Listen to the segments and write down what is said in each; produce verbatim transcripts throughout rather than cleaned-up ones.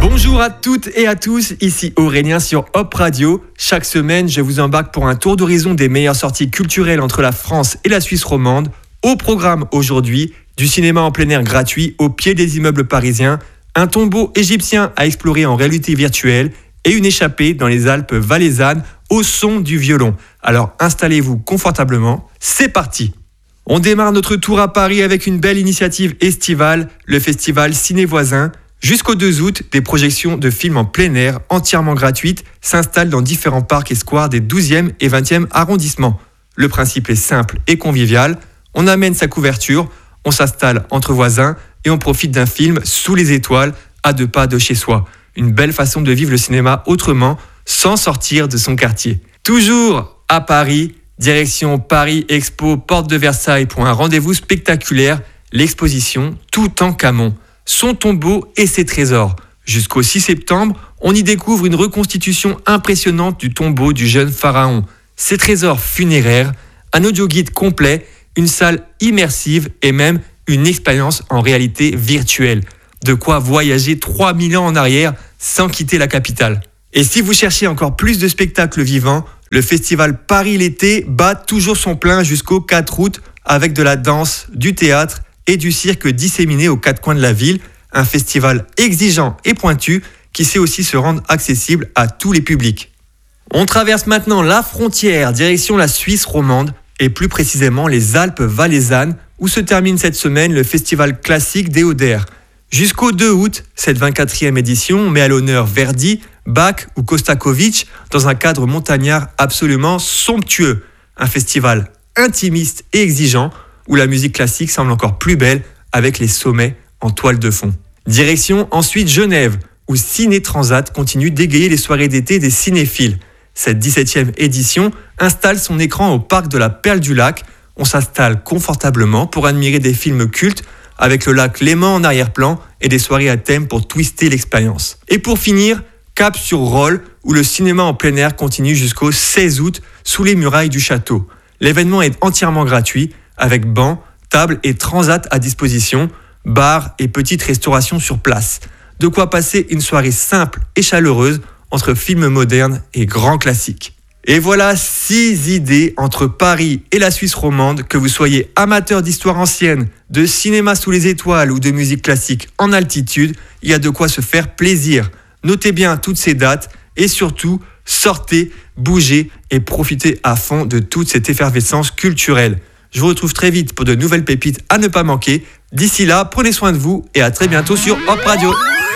Bonjour à toutes et à tous, ici Aurélien sur Hop Radio. Chaque semaine, je vous embarque pour un tour d'horizon des meilleures sorties culturelles entre la France et la Suisse romande. Au programme aujourd'hui, du cinéma en plein air gratuit au pied des immeubles parisiens, un tombeau égyptien à explorer en réalité virtuelle et une échappée dans les Alpes valaisannes au son du violon. Alors installez-vous confortablement, c'est parti! On démarre notre tour à Paris avec une belle initiative estivale, le festival Ciné Voisin. Jusqu'au deux août, des projections de films en plein air entièrement gratuites s'installent dans différents parcs et squares des douzième et vingtième arrondissements. Le principe est simple et convivial. On amène sa couverture, on s'installe entre voisins et on profite d'un film sous les étoiles à deux pas de chez soi. Une belle façon de vivre le cinéma autrement, sans sortir de son quartier. Toujours à Paris, direction Paris Expo, porte de Versailles pour un rendez-vous spectaculaire, l'exposition Toutankhamon, son tombeau et ses trésors. Jusqu'au six septembre, on y découvre une reconstitution impressionnante du tombeau du jeune pharaon, ses trésors funéraires, un audio-guide complet, une salle immersive et même une expérience en réalité virtuelle. De quoi voyager trois mille ans en arrière sans quitter la capitale. Et si vous cherchez encore plus de spectacles vivants, le festival Paris l'été bat toujours son plein jusqu'au quatre août avec de la danse, du théâtre et du cirque disséminés aux quatre coins de la ville. Un festival exigeant et pointu qui sait aussi se rendre accessible à tous les publics. On traverse maintenant la frontière, direction la Suisse romande et plus précisément les Alpes valaisannes où se termine cette semaine le festival classique des Oder. Jusqu'au deux août, cette vingt-quatrième édition met à l'honneur Verdi, Bach ou Kostakovitch dans un cadre montagnard absolument somptueux. Un festival intimiste et exigeant où la musique classique semble encore plus belle avec les sommets en toile de fond. Direction ensuite Genève où Ciné Transat continue d'égayer les soirées d'été des cinéphiles. Cette dix-septième édition installe son écran au parc de la Perle du Lac. On s'installe confortablement pour admirer des films cultes avec le lac Léman en arrière-plan et des soirées à thème pour twister l'expérience. Et pour finir, cap sur Rolle, où le cinéma en plein air continue jusqu'au seize août sous les murailles du château. L'événement est entièrement gratuit, avec bancs, tables et transat à disposition, bars et petites restaurations sur place. De quoi passer une soirée simple et chaleureuse entre films modernes et grands classiques. Et voilà six idées entre Paris et la Suisse romande, que vous soyez amateur d'histoire ancienne, de cinéma sous les étoiles ou de musique classique en altitude, il y a de quoi se faire plaisir. Notez bien toutes ces dates et surtout, sortez, bougez et profitez à fond de toute cette effervescence culturelle. Je vous retrouve très vite pour de nouvelles pépites à ne pas manquer. D'ici là, prenez soin de vous et à très bientôt sur Hop Radio.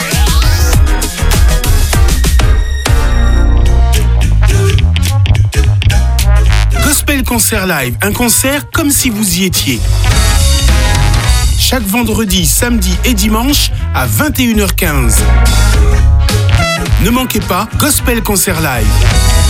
Gospel Concert Live, un concert comme si vous y étiez. Chaque vendredi, samedi et dimanche à vingt et une heures quinze. Ne manquez pas Gospel Concert Live.